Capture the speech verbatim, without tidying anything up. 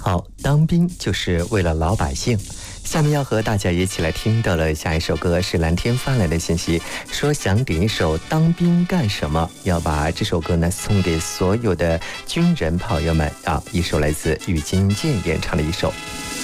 好，当兵就是为了老百姓。下面要和大家一起来听到了下一首歌是蓝天发来的信息，说想点一首《当兵干什么》，要把这首歌呢送给所有的军人朋友们啊！一首来自郁金健演唱的一首。